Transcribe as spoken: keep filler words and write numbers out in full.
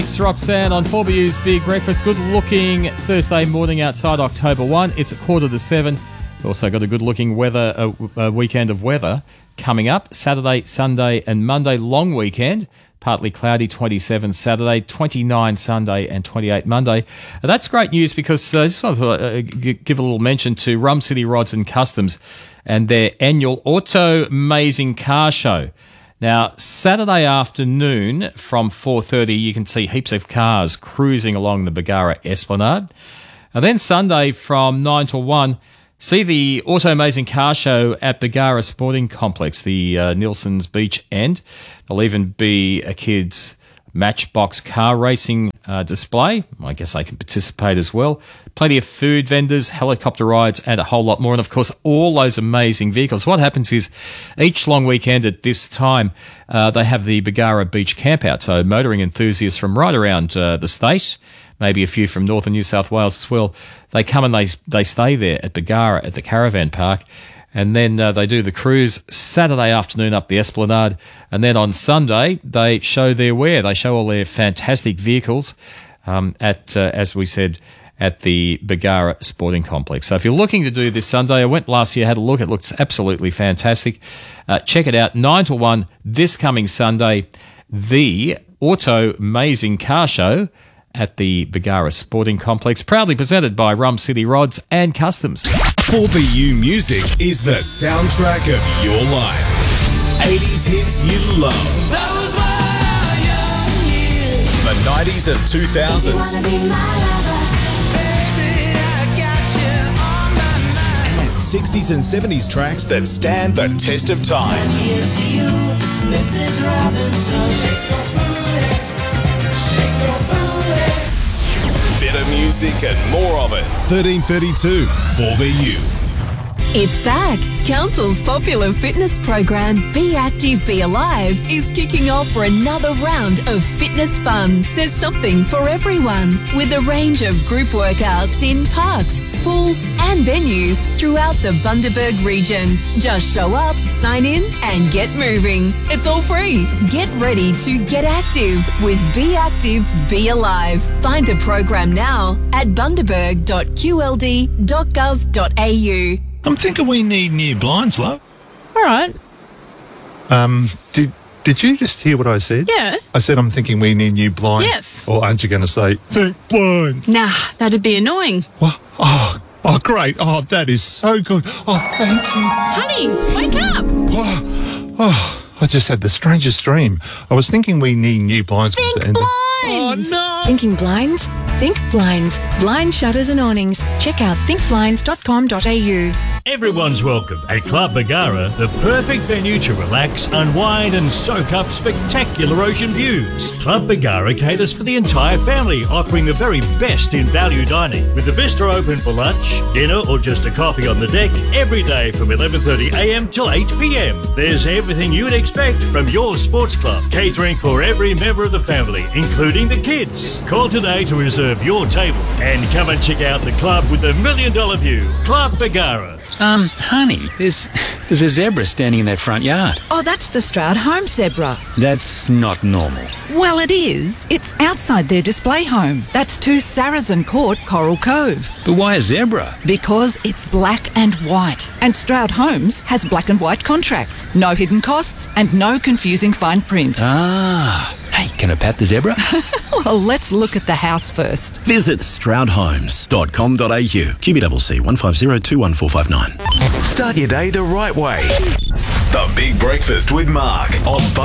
It's Roxanne on four B U's Big Breakfast. Good looking Thursday morning outside, October first. It's a quarter to seven. We've also got a good looking weather, a, a weekend of weather coming up. Saturday, Sunday and Monday, long weekend. Partly cloudy, twenty-seven Saturday, twenty-nine Sunday and twenty-eight Monday. Uh, that's great news because uh, I just want to uh, g- give a little mention to Rum City Rods and Customs and their annual Auto Amazing Car Show. Now, Saturday afternoon from four thirty, you can see heaps of cars cruising along the Bargara Esplanade. And then Sunday from nine till one, see the Auto Amazing Car Show at Bargara Sporting Complex, the uh, Nilson's Beach End. There'll even be a kids' matchbox car racing uh, display. I guess they can participate as well. Plenty of food vendors, helicopter rides, and a whole lot more. And, of course, all those amazing vehicles. What happens is each long weekend at this time, uh, they have the Bargara Beach Campout. So motoring enthusiasts from right around uh, the state, maybe a few from northern New South Wales as well, they come and they they stay there at Bargara at the caravan park. And then uh, they do the cruise Saturday afternoon up the Esplanade. And then on Sunday, they show their wear. They show all their fantastic vehicles um, at, uh, as we said, at the Bargara Sporting Complex. So if you're looking to do this Sunday, I went last year, had a look. It looks absolutely fantastic. Uh, check it out, nine to one this coming Sunday, the Auto Amazing Car Show at the Bargara Sporting Complex, proudly presented by Rum City Rods and Customs. four B U music is the soundtrack of your life. eighties hits you love. Those were our young years. The nineties and two thousands. Baby, I got you on my mind. And sixties and seventies tracks that stand the test of time. Here's to you, Missus Robinson. Shake your booty, shake your booty. Better music and more of it. thirteen thirty-two, four B U. It's back. Council's popular fitness program, Be Active, Be Alive, is kicking off for another round of fitness fun. There's something for everyone, with a range of group workouts in parks, pools and venues throughout the Bundaberg region. Just show up, sign in and get moving. It's all free. Get ready to get active with Be Active, Be Alive. Find the program now at bundaberg dot q l d dot gov dot a u. I'm thinking we need new blinds, love. All right. Um, did did you just hear what I said? Yeah. I said I'm thinking we need new blinds. Yes. Or aren't you going to say, think blinds? Nah, that'd be annoying. What? Oh, oh, great. Oh, that is so good. Oh, thank you. Honey, wake up. Oh, oh, I just had the strangest dream. I was thinking we need new blinds. Think for the end of- blinds. Oh, no. Thinking blinds? Think blinds. Blind shutters and awnings. Check out think blinds dot com dot a u. Everyone's welcome at Club Bargara, the perfect venue to relax, unwind and soak up spectacular ocean views. Club Bargara caters for the entire family, offering the very best in value dining, with the bistro open for lunch, dinner or just a coffee on the deck every day from eleven thirty a m till eight p m. There's everything you'd expect from your sports club, catering for every member of the family, including the kids. Call today to reserve your table and come and check out the club with the million dollar view. Club Bargara. Um, honey, there's there's a zebra standing in that front yard. Oh, that's the Stroud home zebra. That's not normal. Well, it is. It's outside their display home. That's two Saracen Court, Coral Cove. But why a zebra? Because it's black and white. And Stroud Homes has black and white contracts. No hidden costs and no confusing fine print. Ah. Hey, can I pat the zebra? Well, let's look at the house first. Visit stroud homes dot com dot a u. Q B C C one five zero two one four five nine. Start your day the right way. The Big Breakfast with Mark on